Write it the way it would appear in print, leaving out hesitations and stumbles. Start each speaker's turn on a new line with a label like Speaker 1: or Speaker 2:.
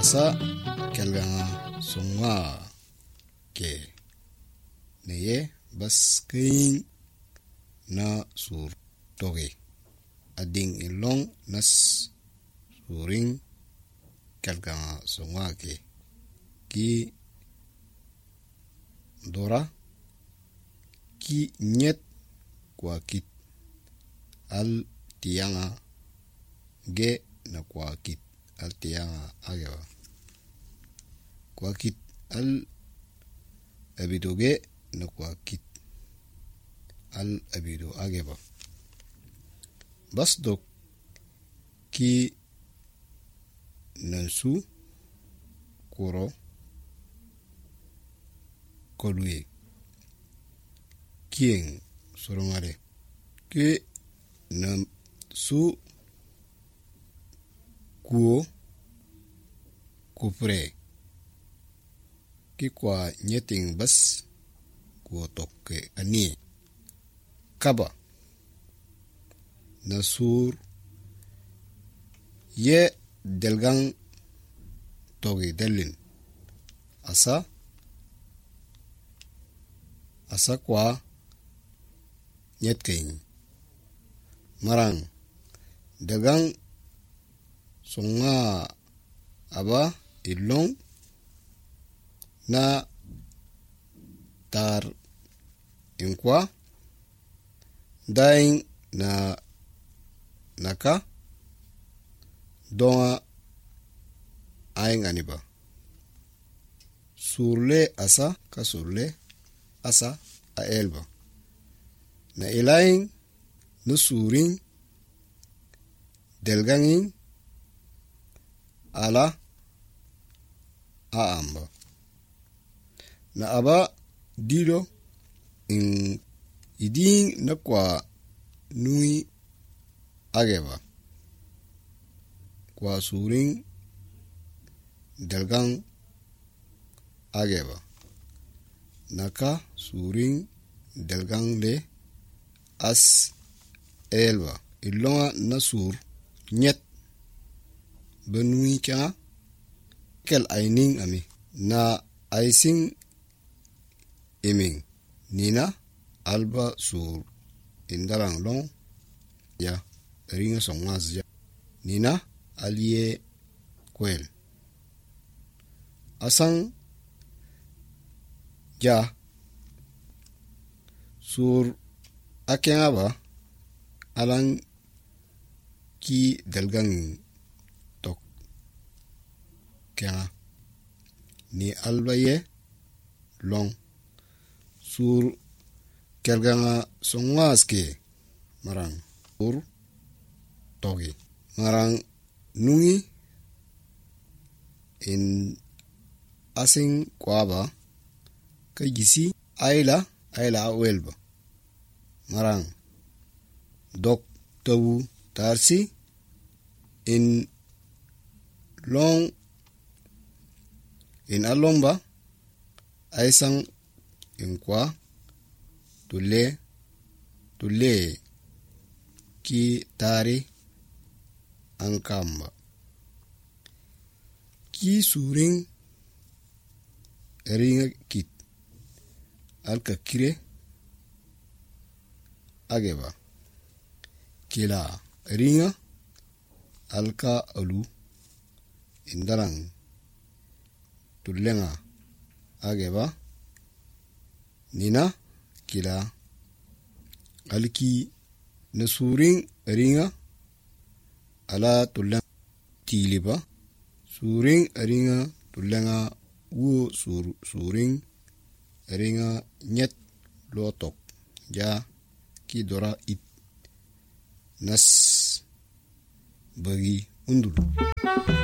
Speaker 1: asa kelga sungwa ke neye bas kayin na sur toge ading ilong nas suring kelga sungwa ke ki dora ki nyet kwa kit al tianga ge na kwa kit al tianga agewa kwa kit al abidoge na kwa kit al abido ageba bas dok ki nansu koro kodwe kieng sorongare ke nam su kuo kupre ki kwa nyeting bas kuo tokke ani kaba nasur ye delgang toge delin asa kwa nyetking marang dagang songa aba ilong na tar inkwa daing na naka donga aing aniba surle asa ka surle asa a elba na ilaing no suring delgangin ala a amba na aba dilo in iding na kwa nui ageba kwa suring delgang ageba naka suring delgang le as elba ilonga nasur nyet benui kya kel aining ami na aising iming nina alba sur indarang long ya ringa songwas ya nina alie kwel asang ja sur akenga ba alang ki delgang tok kya ni albaye long sur kelganga songwas ke marang ur togi marang nungi in asing kwaba kajisi aila welba marang dok tawu tarsi in long in alomba aisang in kwa tule ki tari ankamba ki suring eringa kit alka kire ageba kila eringa alka alu indarang tulenga ageba nina kila alki nasuring eringa ala tulenga tiliba suring eringa tulenga wo suring eringa nyet lotok ja ki dora it nas bagi undul